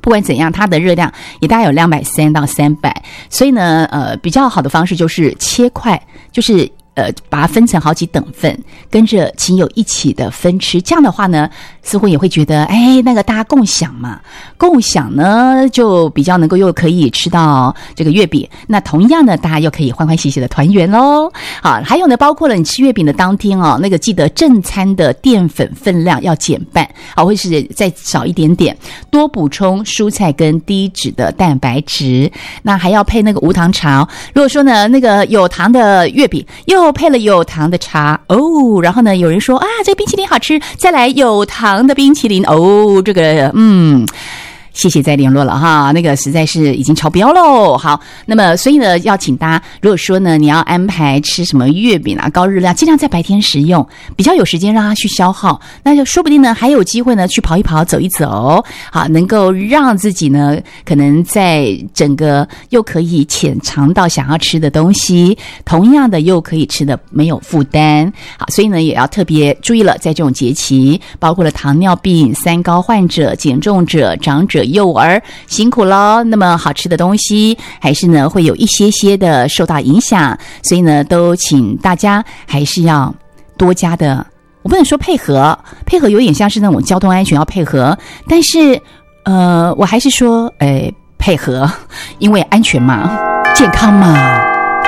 不管怎样，它的热量也大概有230到300，所以呢，比较好的方式就是切块，就是把它分成好几等份，跟着亲友一起的分吃。这样的话呢，似乎也会觉得，那个大家共享嘛，共享呢就比较能够又可以吃到这个月饼。那同样呢，大家又可以欢欢喜喜的团圆咯。好，还有呢，包括了你吃月饼的当天哦，那个记得正餐的淀粉分量要减半，好，或是再少一点点，多补充蔬菜跟低脂的蛋白质。那还要配那个无糖茶。如果说呢，那个有糖的月饼又配了有糖的茶哦，然后呢，有人说啊，这个冰淇淋好吃，再来有糖的冰淇淋哦，这个谢谢再联络了哈，那个实在是已经超标喽。好，那么所以呢，要请大家，如果说呢你要安排吃什么月饼啊，高热量，尽量在白天食用，比较有时间让它去消耗，那就说不定呢还有机会呢去跑一跑，走一走，好，能够让自己呢可能在整个又可以浅尝到想要吃的东西，同样的又可以吃的没有负担。好，所以呢也要特别注意了，在这种节期，包括了糖尿病、三高患者、减重者、长者、幼儿，辛苦咯。那么好吃的东西还是呢会有一些的受到影响，所以呢都请大家还是要多加的，我不能说配合有点像是那种交通安全要配合，但是我还是说配合，因为安全嘛，健康嘛。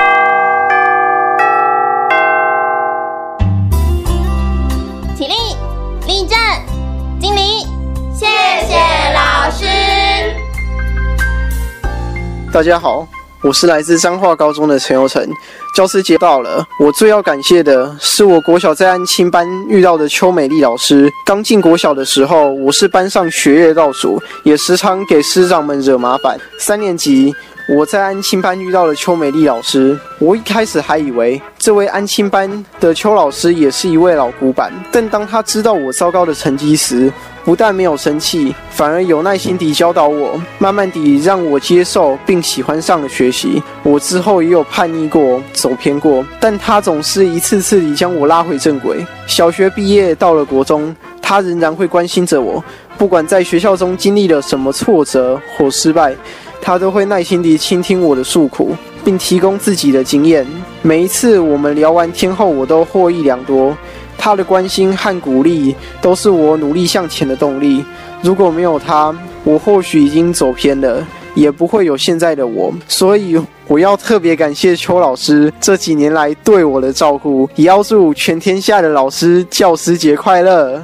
起立，立正，敬礼，谢谢老师。 大家好，我是来自彰化高中的陈佑成。教师节到了，我最要感谢的是我国小在安亲班遇到的邱美丽老师。刚进国小的时候，我是班上学业倒数，也时常给师长们惹麻烦。3年级，我在安亲班遇到了邱美丽老师，我一开始还以为这位安亲班的邱老师也是一位老古板，但当他知道我糟糕的成绩时，不但没有生气，反而有耐心地教导我，慢慢地让我接受并喜欢上了学习。我之后也有叛逆过，走偏过，但他总是一次次地将我拉回正轨。小学毕业到了国中，他仍然会关心着我，不管在学校中经历了什么挫折或失败，他都会耐心地倾听我的诉苦，并提供自己的经验。每一次我们聊完天后，我都获益良多。他的关心和鼓励都是我努力向前的动力。如果没有他，我或许已经走偏了，也不会有现在的我。所以我要特别感谢邱老师这几年来对我的照顾，也要祝全天下的老师教师节快乐。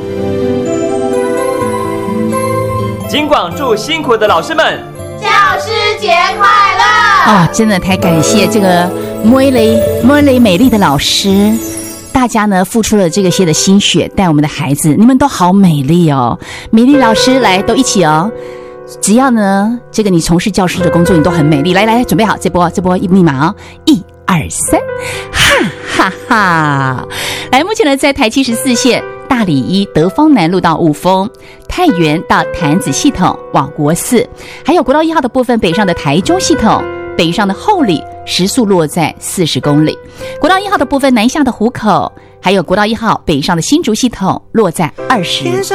金广祝辛苦的老师们教师节快乐！ 真的太感谢这个莫雷美丽的老师，大家呢付出了这个些的心血，带我们的孩子，你们都好美丽哦，美丽老师来都一起哦。只要呢这个你从事教师的工作，你都很美丽。来，准备好这波密码哦，1、2、3，哈哈哈！来，目前呢在台74线大里1德芳南路到雾峰，太原到潭子系统往国4，还有国道1号的部分北上的台中系统，北上的后里时速落在40公里，国道1号的部分南下的湖口，还有国道1号北上的新竹系统落在20